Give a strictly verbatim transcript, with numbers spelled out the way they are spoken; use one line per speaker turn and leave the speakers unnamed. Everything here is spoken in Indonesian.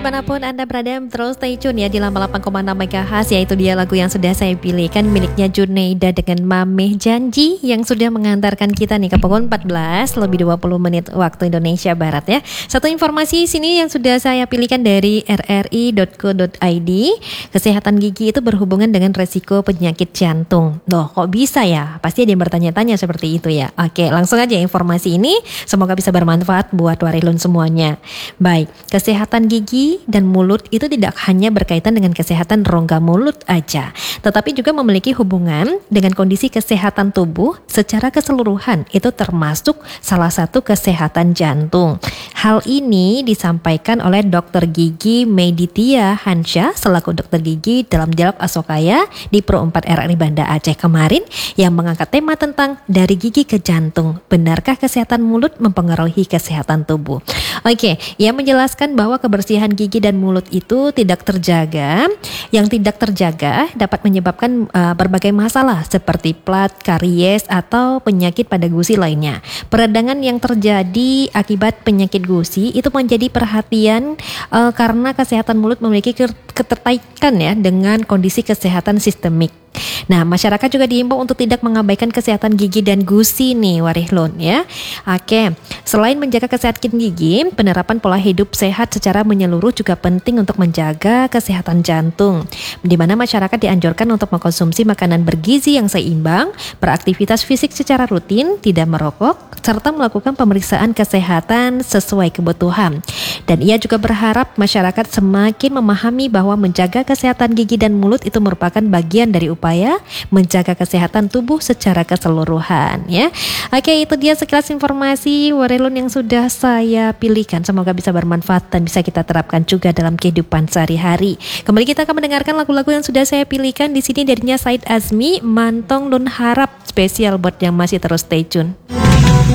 dimanapun Anda berada, terus stay tune ya di delapan puluh delapan koma enam megahertz. Yaitu dia lagu yang sudah saya pilihkan, miliknya Junaida dengan Mameh Janji, yang sudah mengantarkan kita nih ke pukul empat belas lebih dua puluh menit waktu Indonesia Barat ya. Satu informasi sini yang sudah saya pilihkan dari r r i dot co dot i d. Kesehatan gigi itu berhubungan dengan resiko penyakit jantung. Loh, kok bisa ya? Pasti ada yang bertanya-tanya seperti itu ya. Oke, langsung aja informasi ini, semoga bisa bermanfaat buat warilun semuanya. Baik, kesehatan gigi dan mulut itu tidak hanya berkaitan dengan kesehatan rongga mulut aja, tetapi juga memiliki hubungan dengan kondisi kesehatan tubuh secara keseluruhan. Itu termasuk salah satu kesehatan jantung. Hal ini disampaikan oleh dokter Gigi Meditia Hansha selaku dokter gigi dalam dialog Asokaya di Pro empat R R I Banda Aceh kemarin, yang mengangkat tema tentang dari gigi ke jantung, benarkah kesehatan mulut mempengaruhi kesehatan tubuh. Oke, ia menjelaskan bahwa kebersihan gigi dan mulut itu tidak terjaga. Yang tidak terjaga dapat menyebabkan uh, berbagai masalah seperti plat, karies, atau penyakit pada gusi lainnya. Peradangan yang terjadi akibat penyakit gusi itu menjadi perhatian uh, karena kesehatan mulut memiliki keterkaitan ya dengan kondisi kesehatan sistemik. Nah, masyarakat juga diimbau untuk tidak mengabaikan kesehatan gigi dan gusi nih Warihlun ya. Oke, selain menjaga kesehatan gigi, penerapan pola hidup sehat secara menyeluruh juga penting untuk menjaga kesehatan jantung, di mana masyarakat dianjurkan untuk mengkonsumsi makanan bergizi yang seimbang, beraktivitas fisik secara rutin, tidak merokok, serta melakukan pemeriksaan kesehatan sesuai kebutuhan. Dan ia juga berharap masyarakat semakin memahami bahwa menjaga kesehatan gigi dan mulut itu merupakan bagian dari upaya menjaga kesehatan tubuh secara keseluruhan ya. Oke, itu dia sekilas informasi Warilun yang sudah saya pilihkan. Semoga bisa bermanfaat dan bisa kita terapkan juga dalam kehidupan sehari-hari. Kembali kita akan mendengarkan lagu-lagu yang sudah saya pilihkan di sini, darinya Said Azmi, Mantong Nun Harap, spesial buat yang masih terus stay tune.